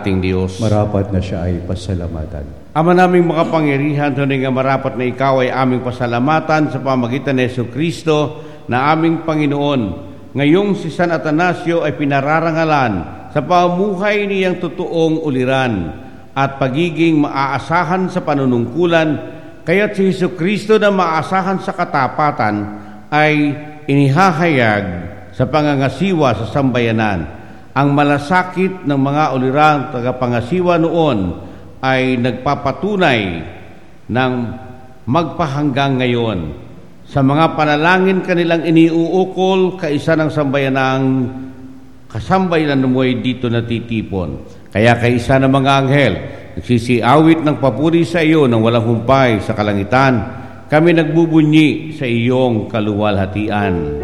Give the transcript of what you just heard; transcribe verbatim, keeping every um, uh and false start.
ating Diyos. Marapat na siya ay pasalamatan. Ama naming makapangyarihan, tunay nga marapat na ikaw ay aming pasalamatan sa pamagitan ni Jesucristo na aming Panginoon. Ngayong si San Atanasio ay pinararangalan sa pamuhay niyang totoong uliran at pagiging maaasahan sa panunungkulan, kaya't si Jesucristo na maaasahan sa katapatan ay inihahayag sa pangangasiwa sa sambayanan. Ang malasakit ng mga ulirang tagapangasiwa noon ay nagpapatunay ng magpahanggang ngayon. Sa mga panalangin kanilang iniuukol, kaisa ng sambayanang kasambayanan mo'y dito natitipon. Kaya kaisa ng mga anghel, nagsisiawit ng papuri sa iyo ng walang humpay sa kalangitan. Kami nagbubunyi sa iyong kaluwalhatian.